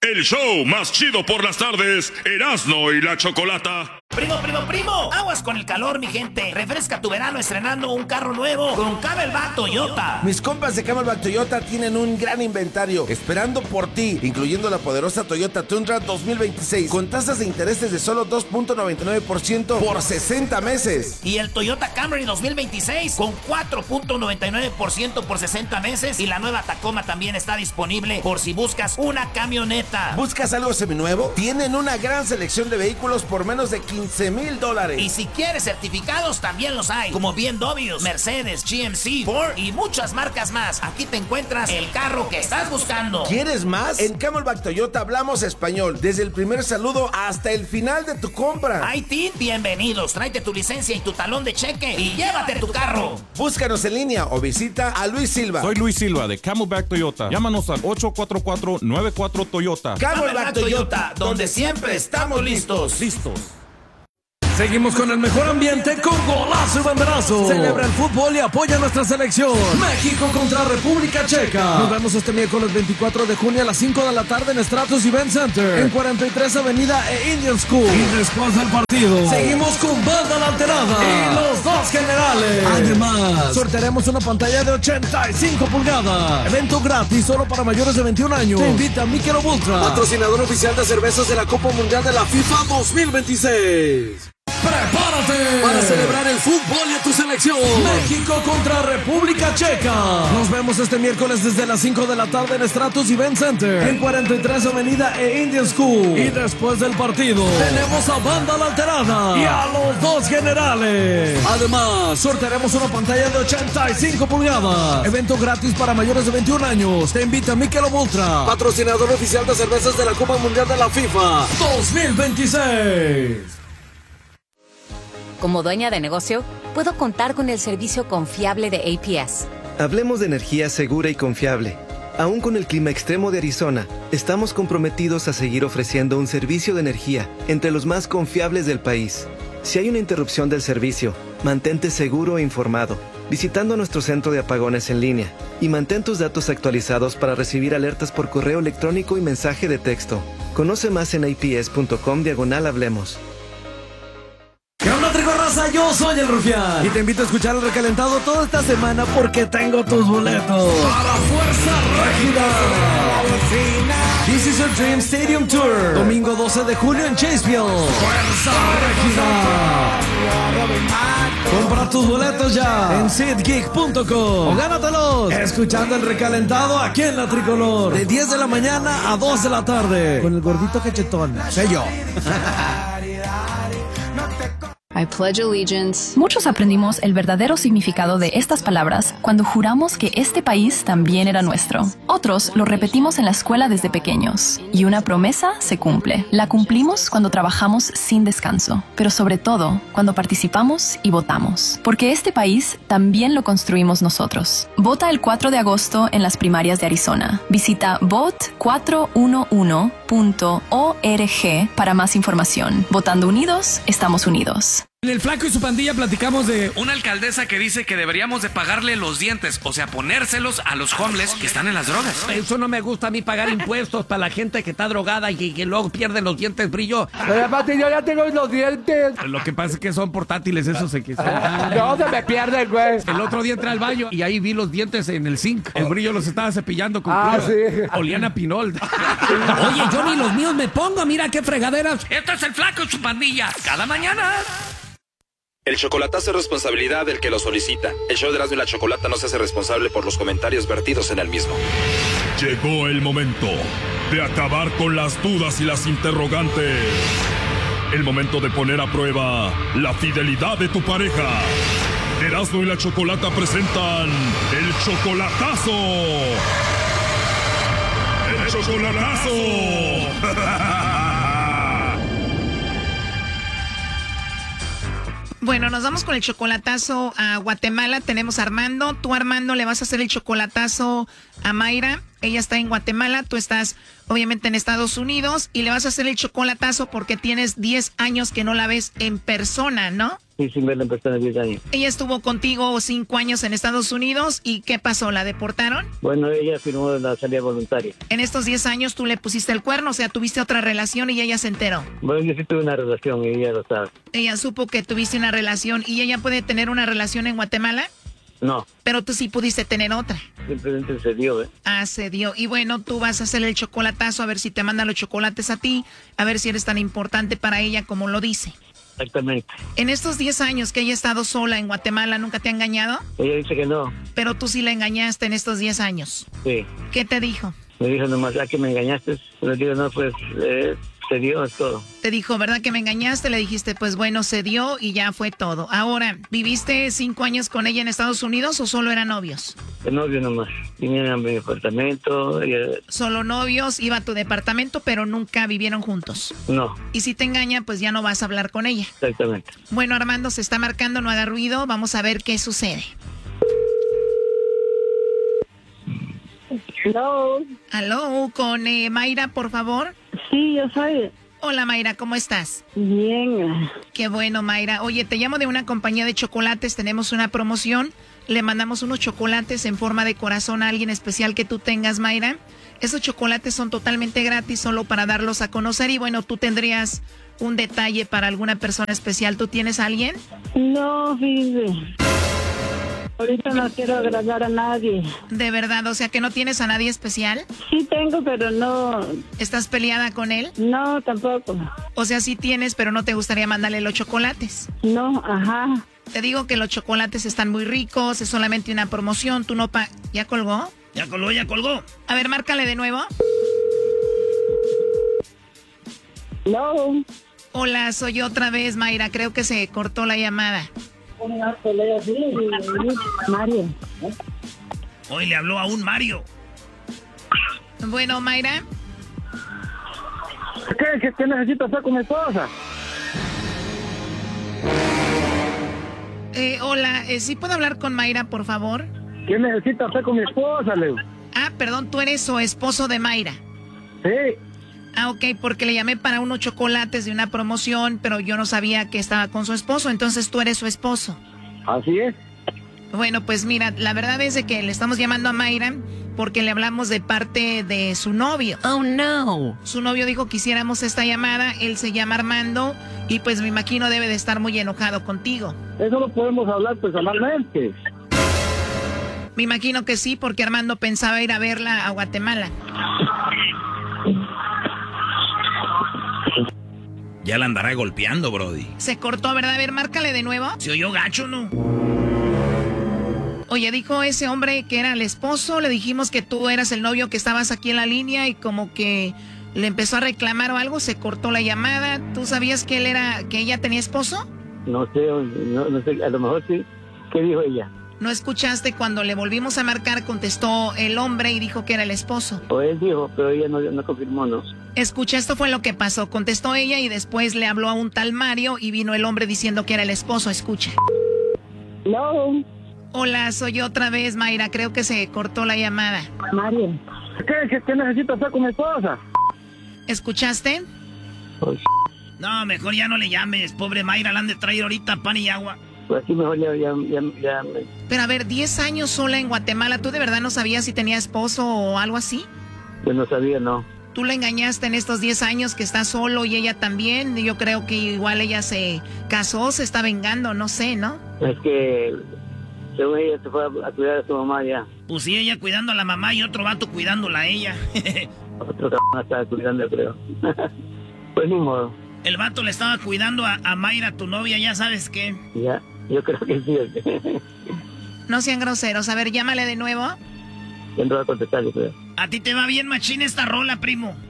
el show más chido por las tardes, Erasmo y la Chocolata. Primo, aguas con el calor, mi gente. Refresca tu verano estrenando un carro nuevo con Camelback Toyota. Mis compas de Camelback Toyota tienen un gran inventario esperando por ti, incluyendo la poderosa Toyota Tundra 2026 con tasas de intereses de solo 2.99% por 60 meses. Y el Toyota Camry 2026 con 4.99% por 60 meses. Y la nueva Tacoma también está disponible por si buscas una camioneta. ¿Buscas algo seminuevo? Tienen una gran selección de vehículos por menos de $15,000. Y si quieres certificados, también los hay, como BMW, Mercedes, GMC, Ford y muchas marcas más. Aquí te encuentras el carro que estás buscando. ¿Quieres más? En Camelback Toyota hablamos español, desde el primer saludo hasta el final de tu compra. Haití, bienvenidos. Tráete tu licencia y tu talón de cheque y llévate tu carro. Búscanos en línea o visita a Luis Silva. Soy Luis Silva de Camelback Toyota. Llámanos al 844-94 Toyota. Camelback Toyota, donde siempre estamos listos. Seguimos con el mejor ambiente con golazo y banderazo. Celebra el fútbol y apoya a nuestra selección. México contra República Checa. Nos vemos este miércoles 24 de junio a las 5 de la tarde en Stratus Event Center, en 43 Avenida e Indian School. Y después del partido, seguimos con banda la alterada y los dos generales. Además, sortearemos una pantalla de 85 pulgadas. Evento gratis solo para mayores de 21 años. Te invita a Michelob Ultra, patrocinador oficial de cervezas de la Copa Mundial de la FIFA 2026. ¡Prepárate para celebrar el fútbol y a tu selección! México contra República Checa. Nos vemos este miércoles desde las 5 de la tarde en Stratus Event Center, en 43 Avenida e Indian School. Y después del partido, tenemos a Banda La Alterada y a los dos generales. Además, sortearemos una pantalla de 85 pulgadas. Evento gratis para mayores de 21 años. Te invita a Michelob Ultra, patrocinador oficial de cervezas de la Copa Mundial de la FIFA 2026. Como dueña de negocio, puedo contar con el servicio confiable de APS. Hablemos de energía segura y confiable. Aún con el clima extremo de Arizona, estamos comprometidos a seguir ofreciendo un servicio de energía entre los más confiables del país. Si hay una interrupción del servicio, mantente seguro e informado, visitando nuestro centro de apagones en línea, y mantén tus datos actualizados para recibir alertas por correo electrónico y mensaje de texto. Conoce más en aps.com/hablemos. ¿Qué onda, Tricorraza? Yo soy el Rufián y te invito a escuchar el recalentado toda esta semana porque tengo tus boletos para Fuerza Régida. This is your Dream Stadium Tour, domingo 12 de julio en Chaseville. Fuerza Régida. Compra tus boletos ya en SeatGeek.com o gánatelos escuchando el recalentado aquí en La Tricolor de 10 de la mañana a 2 de la tarde con el gordito cachetón. Sé yo. I pledge allegiance. Muchos aprendimos el verdadero significado de estas palabras cuando juramos que este país también era nuestro. Otros lo repetimos en la escuela desde pequeños. Y una promesa se cumple. La cumplimos cuando trabajamos sin descanso, pero sobre todo cuando participamos y votamos. Porque este país también lo construimos nosotros. Vota el 4 de agosto en las primarias de Arizona. Visita vote411.org para más información. Votando unidos, estamos unidos. En El Flaco y su pandilla platicamos de una alcaldesa que dice que deberíamos de pagarle los dientes, o sea, ponérselos a los homeless que están en las drogas. Eso no me gusta a mí, pagar impuestos para la gente que está drogada y que luego pierde los dientes brillo. Pero aparte yo ya tengo los dientes. Lo que pasa es que son portátiles, esos se No, se me pierden, güey. El otro día entré al baño y ahí vi los dientes en el zinc. El brillo los estaba cepillando con sí. Olían a pinol. Oye, yo ni los míos me pongo, mira qué fregaderas. Esto es El Flaco y su pandilla, cada mañana. El chocolatazo es responsabilidad del que lo solicita. El show de Erasmo y la Chocolata no se hace responsable por los comentarios vertidos en el mismo. Llegó el momento de acabar con las dudas y las interrogantes. El momento de poner a prueba la fidelidad de tu pareja. Erasmo y la Chocolata presentan El Chocolatazo. ¡El Chocolatazo! Bueno, nos vamos con el chocolatazo a Guatemala. Tenemos a Armando. Tú, Armando, le vas a hacer el chocolatazo a Mayra. Ella está en Guatemala, tú estás obviamente en Estados Unidos y le vas a hacer el chocolatazo porque tienes 10 años que no la ves en persona, ¿no? Sí, sin verla en persona 10 años. Ella estuvo contigo 5 años en Estados Unidos y ¿qué pasó? ¿La deportaron? Bueno, ella firmó la salida voluntaria. En estos 10 años tú le pusiste el cuerno, o sea, tuviste otra relación y ella se enteró. Bueno, yo sí tuve una relación y ella lo sabe. Ella supo que tuviste una relación y ella puede tener una relación en Guatemala. No. Pero tú sí pudiste tener otra. Simplemente se dio, Ah, se dio. Y bueno, tú vas a hacer el chocolatazo a ver si te manda los chocolates a ti, a ver si eres tan importante para ella como lo dice. Exactamente. En estos 10 años que ella ha estado sola en Guatemala, ¿nunca te ha engañado? Ella dice que no. Pero tú sí la engañaste en estos 10 años. Sí. ¿Qué te dijo? Me dijo nomás, ¿a que me engañaste? Le digo, no, pues, se dio, es todo. Te dijo, ¿verdad que me engañaste? Le dijiste, pues bueno, se dio y ya fue todo. Ahora, ¿viviste 5 años con ella en Estados Unidos o solo eran novios? De novio nomás. Vinieron a mi apartamento. Solo novios, iba a tu departamento, pero nunca vivieron juntos. No. Y si te engaña, pues ya no vas a hablar con ella. Exactamente. Bueno, Armando, se está marcando, no haga ruido. Vamos a ver qué sucede. Hello. Aló, con Mayra, por favor. Sí, yo soy. Hola, Mayra, ¿cómo estás? Bien. Qué bueno, Mayra. Oye, te llamo de una compañía de chocolates, tenemos una promoción. Le mandamos unos chocolates en forma de corazón a alguien especial que tú tengas, Mayra. Esos chocolates son totalmente gratis, solo para darlos a conocer. Y bueno, tú tendrías un detalle para alguna persona especial. ¿Tú tienes a alguien? No, fíjese. Ahorita no quiero agradar a nadie. ¿De verdad? O sea, ¿que no tienes a nadie especial? Sí tengo, pero no. ¿Estás peleada con él? No, tampoco. O sea, sí tienes, pero no te gustaría mandarle los chocolates. No, ajá. Te digo que los chocolates están muy ricos, es solamente una promoción, tú no ¿Ya colgó? Ya colgó, ya colgó. A ver, márcale de nuevo. Hello. Hola, soy yo otra vez, Mayra, creo que se cortó la llamada. Mario. Hoy le habló a un Mario. Bueno, Mayra. ¿Qué necesito hacer con mi esposa? Hola, ¿sí puedo hablar con Mayra, por favor? ¿Qué necesito hacer con mi esposa, Leo? Ah, perdón, tú eres su esposo de Mayra. Sí. Ah, ok, porque le llamé para unos chocolates de una promoción, pero yo no sabía que estaba con su esposo, entonces tú eres su esposo. Así es. Bueno, pues mira, la verdad es de que le estamos llamando a Mayra porque le hablamos de parte de su novio. Oh, no. Su novio dijo que hiciéramos esta llamada, él se llama Armando y pues me imagino debe de estar muy enojado contigo. Eso lo podemos hablar personalmente. Me imagino que sí, porque Armando pensaba ir a verla a Guatemala. Ya la andará golpeando, brody. Se cortó, ¿verdad? A ver, márcale de nuevo. Se oyó gacho, ¿no? Oye, dijo ese hombre que era el esposo, le dijimos que tú eras el novio, que estabas aquí en la línea y como que le empezó a reclamar o algo, se cortó la llamada. ¿Tú sabías que ella tenía esposo? No sé, no sé, a lo mejor sí. ¿Qué dijo ella? ¿No escuchaste cuando le volvimos a marcar, contestó el hombre y dijo que era el esposo? O él dijo, pero ella no confirmó, ¿no? Escucha, esto fue lo que pasó. Contestó ella y después le habló a un tal Mario y vino el hombre diciendo que era el esposo. Escucha. Hello. Hola, soy yo otra vez, Mayra. Creo que se cortó la llamada. Mario. ¿Qué necesito hacer con mi esposa? ¿Escuchaste? No, mejor ya no le llames. Pobre Mayra, la han de traer ahorita pan y agua. Pues sí, mejor ya. Pero a ver, 10 años sola en Guatemala, ¿tú de verdad no sabías si tenía esposo o algo así? Yo no sabía, no. Tú la engañaste en estos 10 años que está solo y ella también. Yo creo que igual ella se casó, se está vengando, no sé, ¿no? Es que según ella se fue a cuidar a su mamá ya. Pues sí, ella cuidando a la mamá y otro vato cuidándola a ella. Otro cabrón estaba cuidando, creo. Pues ni modo. El vato le estaba cuidando a Mayra, tu novia, ya sabes qué. Ya, yo creo que sí. No sean groseros. A ver, llámale de nuevo. Ya no va a contestar, yo creo. A ti te va bien machín esta rola, primo.